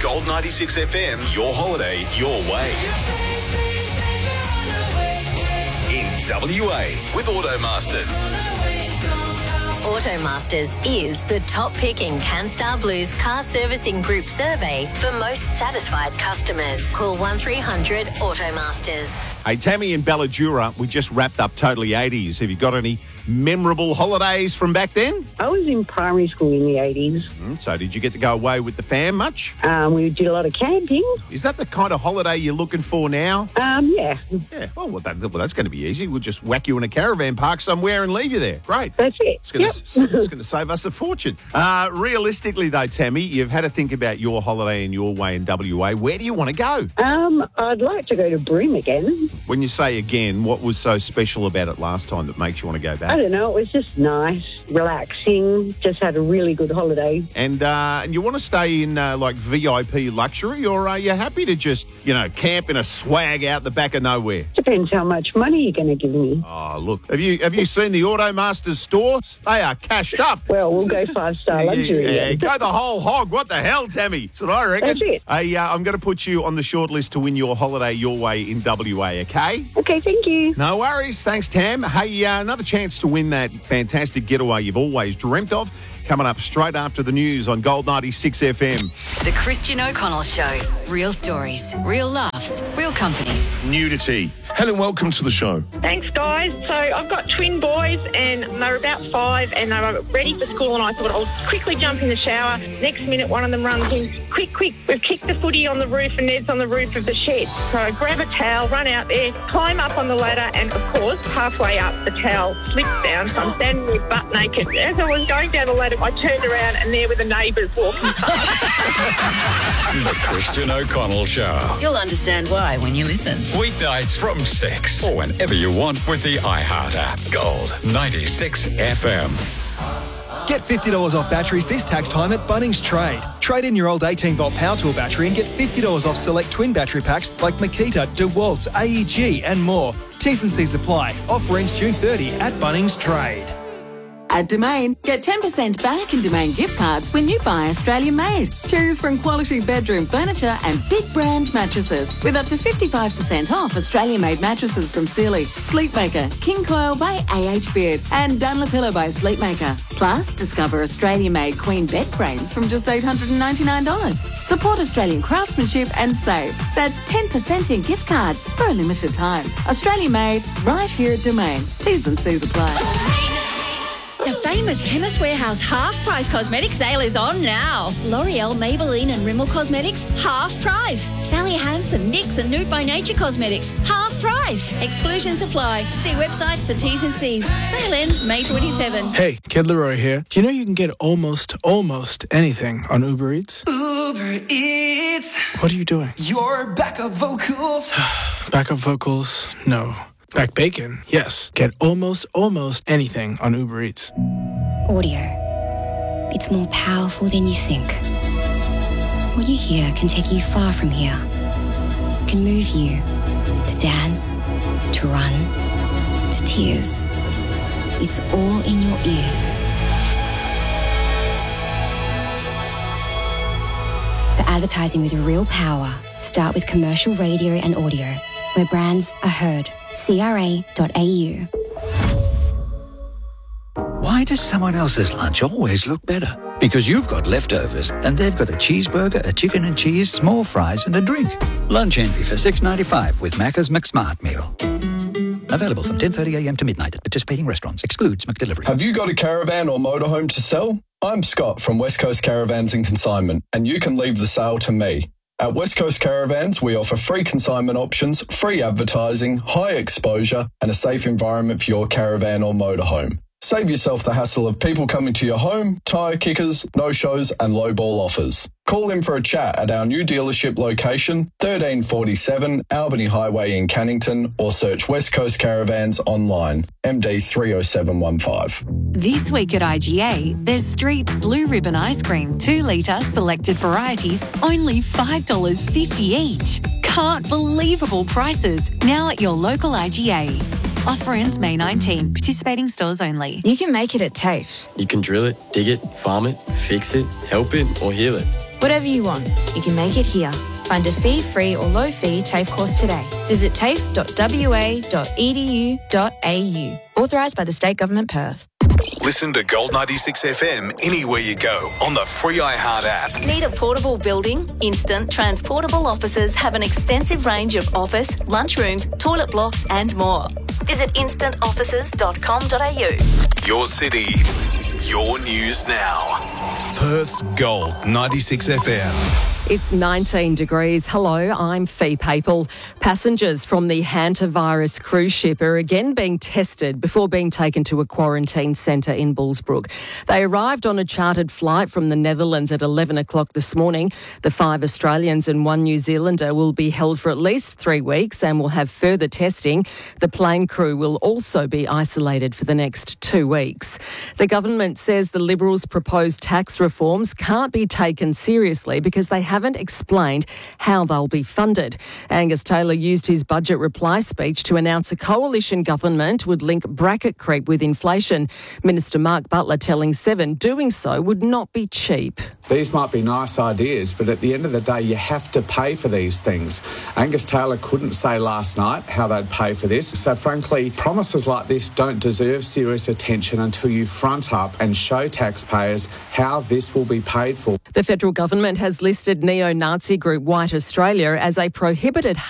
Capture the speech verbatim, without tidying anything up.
Gold ninety-six F M's Your Holiday, Your Way. In W A with Automasters. Automasters is the top pick in CanStar Blue's car servicing group survey for most satisfied customers. Call one three hundred Automasters. Hey, Tammy in Balladura, we just wrapped up Totally eighties. Have you got any memorable holidays from back then? I was in primary school in the eighties. Mm, so did you get to go away with the fam much? Um, we did a lot of camping. Is that the kind of holiday you're looking for now? Um, yeah. Yeah, oh, well, that, well that's going to be easy. We'll just whack you in a caravan park somewhere and leave you there. Great. That's it. It's going, yep. to, it's going to save us a fortune. Uh, realistically, though, Tammy, you've had to think about your holiday in your way in W A. Where do you want to go? Um, I'd like to go to Broome again. When you say again, what was so special about it last time that makes you want to go back? I don't know. It was just nice, relaxing, just had a really good holiday. And uh, and you want to stay in uh, like V I P luxury, or are you happy to just, you know, camp in a swag out the back of nowhere? Depends how much money you're going to give me. Oh, look, have you have you seen the Automasters stores? They are cashed up. Well, we'll go five-star luxury. Yeah, then. go the whole hog. What the hell, Tammy? That's what I reckon. That's it. Hey, uh, I'm going to put you on the short list to win your holiday your way in W A, okay? Okay, thank you. No worries. Thanks, Tam. Hey, uh, another chance to win that fantastic getaway you've always dreamt of. Coming up straight after the news on Gold ninety-six F M. The Christian O'Connell Show. Real stories, real laughs, real company. Nudity. Helen, welcome to the show. Thanks, guys. So I've got twin boys and they were about five and they were ready for school and I thought I'll quickly jump in the shower. Next minute, one of them runs in, quick, quick, we've kicked the footy on the roof and Ned's on the roof of the shed. So I grab a towel, run out there, climb up on the ladder and, of course, halfway up, the towel slips down. So I'm standing there butt naked. As I was going down the ladder, I turned around and there were the neighbours walking past. The Christian O'Connell Show. You'll understand why when you listen. Weeknights from six or whenever you want with the iHeart app. Gold ninety-six F M. Get fifty dollars off batteries this tax time at Bunnings Trade. Trade in your old eighteen volt power tool battery and get fifty dollars off select twin battery packs like Makita, DeWalt, A E G and more. T's and C's apply. Offer ends June thirtieth at Bunnings Trade. At Domain, get ten percent back in Domain gift cards when you buy Australian made. Choose from quality bedroom furniture and big brand mattresses with up to fifty-five percent off Australian made mattresses from Sealy, Sleepmaker, King Coil by A H Beard and Dunlopillow by Sleepmaker. Plus, discover Australian made queen bed frames from just eight hundred ninety-nine dollars. Support Australian craftsmanship and save. That's ten percent in gift cards for a limited time. Australian made, right here at Domain. T's and C's apply. The famous Chemist Warehouse half-price cosmetic sale is on now. L'Oreal, Maybelline and Rimmel Cosmetics, half price. Sally Hansen, NYX and Nude by Nature Cosmetics, half price. Exclusions apply. See website for T's and C's. Sale ends May twenty-seventh. Hey, Kid Leroy here. You know you can get almost, almost anything on Uber Eats? Uber Eats. What are you doing? Your backup vocals. Backup vocals? No. Back bacon? Yes. Get almost, almost anything on Uber Eats. Audio. It's more powerful than you think. What you hear can take you far from here. It can move you to dance, to run, to tears. It's all in your ears. For advertising with real power, start with commercial radio and audio, where brands are heard. C R A dot A U. Why does someone else's lunch always look better? Because you've got leftovers and they've got a cheeseburger, a chicken and cheese, small fries and a drink. Lunch envy for six dollars ninety-five with Macca's McSmart Meal. Available from ten thirty a m to midnight at participating restaurants. Excludes McDelivery. Have you got a caravan or motorhome to sell? I'm Scott from West Coast Caravans and Consignment, and you can leave the sale to me. At West Coast Caravans, we offer free consignment options, free advertising, high exposure, and a safe environment for your caravan or motorhome. Save yourself the hassle of people coming to your home, tyre kickers, no-shows, and low-ball offers. Call in for a chat at our new dealership location, thirteen forty-seven Albany Highway in Cannington, or search West Coast Caravans online, M D three oh seven one five. This week at I G A, there's Street's Blue Ribbon Ice Cream, two litre selected varieties, only five dollars fifty each. Can't believable prices, now at your local I G A. Offer ends May nineteenth, participating stores only. You can make it at TAFE. You can drill it, dig it, farm it, fix it, help it or heal it. Whatever you want, you can make it here. Find a fee-free or low-fee TAFE course today. Visit tafe dot w a dot e d u dot a u. Authorised by the State Government, Perth. Listen to Gold ninety-six F M anywhere you go on the free iHeart app. Need a portable building? Instant Transportable Offices have an extensive range of office, lunchrooms, toilet blocks and more. Visit instant offices dot com dot a u. Your city, your news now. Perth's Gold ninety-six F M. It's nineteen degrees. Hello, I'm Fee Papel. Passengers from the hantavirus cruise ship are again being tested before being taken to a quarantine centre in Bullsbrook. They arrived on a chartered flight from the Netherlands at eleven o'clock this morning. The five Australians and one New Zealander will be held for at least three weeks and will have further testing. The plane crew will also be isolated for the next two weeks. The government says the Liberals' proposed tax reforms can't be taken seriously because they haven't explained how they'll be funded. Angus Taylor used his budget reply speech to announce a coalition government would link bracket creep with inflation. Minister Mark Butler telling Seven doing so would not be cheap. These might be nice ideas, but at the end of the day, you have to pay for these things. Angus Taylor couldn't say last night how they'd pay for this. So frankly, promises like this don't deserve serious attention until you front up and show taxpayers how this will be paid for. The federal government has listed neo-Nazi group White Australia as a prohibited